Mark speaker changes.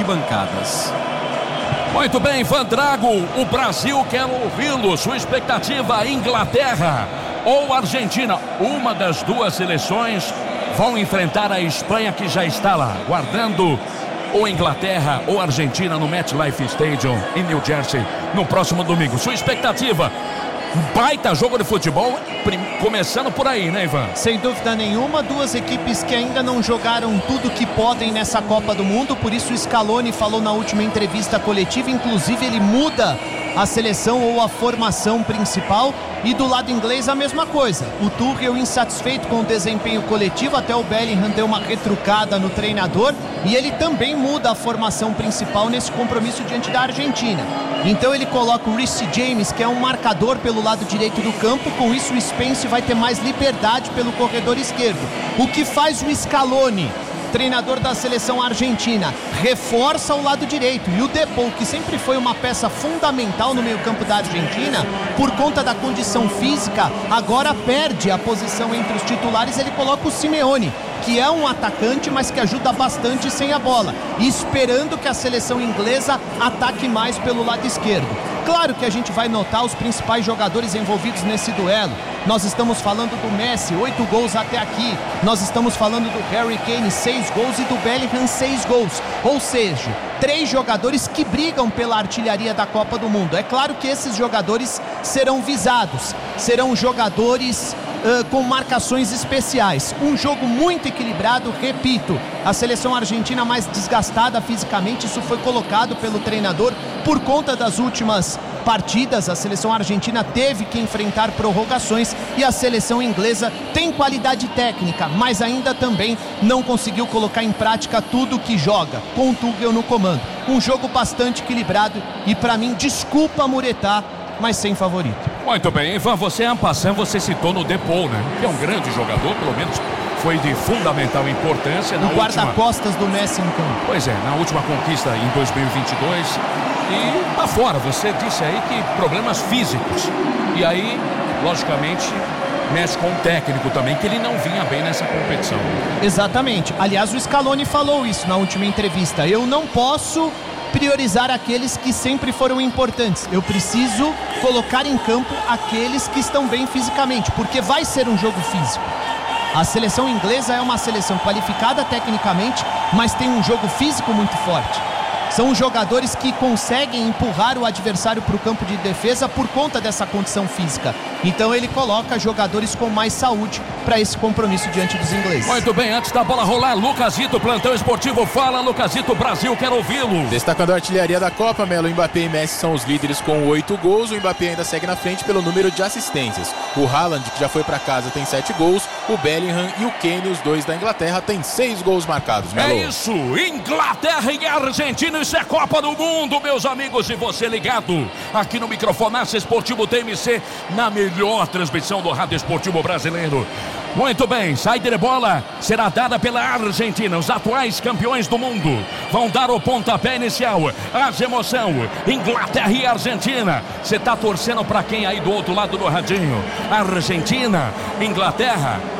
Speaker 1: arquibancadas.
Speaker 2: Muito bem, Vandrago, o Brasil quer ouvi-lo. Sua expectativa, Inglaterra ou Argentina? Uma das duas seleções vão enfrentar a Espanha, que já está lá, guardando ou Inglaterra ou Argentina no MetLife Stadium em New Jersey no próximo domingo. Sua expectativa? Baita jogo de futebol, começando por aí, né, Ivan?
Speaker 3: Sem dúvida nenhuma, duas equipes que ainda não jogaram tudo que podem nessa Copa do Mundo, por isso o Scaloni falou na última entrevista coletiva, inclusive ele muda a seleção ou a formação principal, e do lado inglês a mesma coisa. O Tuchel insatisfeito com o desempenho coletivo, até o Bellingham deu uma retrucada no treinador, e ele também muda a formação principal nesse compromisso diante da Argentina. Então ele coloca o Reece James, que é um marcador pelo lado direito do campo, com isso o Spence vai ter mais liberdade pelo corredor esquerdo. O que faz o Scaloni, treinador da seleção argentina? Reforça o lado direito, e o Depou, que sempre foi uma peça fundamental no meio-campo da Argentina, por conta da condição física, agora perde a posição entre os titulares. Ele coloca o Simeone, que é um atacante, mas que ajuda bastante sem a bola, e esperando que a seleção inglesa ataque mais pelo lado esquerdo. Claro que a gente vai notar os principais jogadores envolvidos nesse duelo. Nós estamos falando do Messi, 8 gols até aqui. Nós estamos falando do Harry Kane, 6 gols, e do Bellingham, 6 gols. Ou seja, 3 jogadores que brigam pela artilharia da Copa do Mundo. É claro que esses jogadores serão visados, serão jogadores com marcações especiais. Um jogo muito equilibrado, repito, a seleção argentina mais desgastada fisicamente, isso foi colocado pelo treinador por conta das últimas partidas. A seleção argentina teve que enfrentar prorrogações, e a seleção inglesa tem qualidade técnica, mas ainda também não conseguiu colocar em prática tudo que joga, com o Tuchel no comando. Um jogo bastante equilibrado, e para mim, desculpa Muretá, mas sem favorito.
Speaker 2: Muito bem, Ivan, você é passando, você citou no Depou, né? Que é um grande jogador, pelo menos foi de fundamental importância na última...
Speaker 3: guarda-costas do Messi em campo.
Speaker 2: Pois é, na última conquista em 2022. E tá fora, você disse aí que problemas físicos. E aí, logicamente, mexe com o técnico também, que ele não vinha bem nessa competição.
Speaker 3: Exatamente. Aliás, o Scaloni falou isso na última entrevista. Eu não posso priorizar aqueles que sempre foram importantes. Eu preciso colocar em campo aqueles que estão bem fisicamente, porque vai ser um jogo físico. A seleção inglesa é uma seleção qualificada tecnicamente, mas tem um jogo físico muito forte. São jogadores que conseguem empurrar o adversário para o campo de defesa por conta dessa condição física. Então ele coloca jogadores com mais saúde para esse compromisso diante dos ingleses.
Speaker 2: Muito bem, antes da bola rolar, Lucasito, plantão esportivo. Fala, Lucasito, Brasil, quero ouvi-lo.
Speaker 4: Destacando a artilharia da Copa, Melo, Mbappé e Messi são os líderes com 8 gols. O Mbappé ainda segue na frente pelo número de assistências. O Haaland, que já foi para casa, tem 7 gols. O Bellingham e o Kane, os dois da Inglaterra, têm 6 gols marcados. Melo.
Speaker 2: É isso, Inglaterra e Argentina. Isso é Copa do Mundo, meus amigos, e você ligado aqui no Microfonaço Esportivo TMC, na melhor transmissão do rádio esportivo brasileiro. Muito bem, saída de bola será dada pela Argentina. Os atuais campeões do mundo vão dar o pontapé inicial. Haja emoção, Inglaterra e Argentina. Você tá torcendo para quem aí do outro lado do radinho? Argentina, Inglaterra.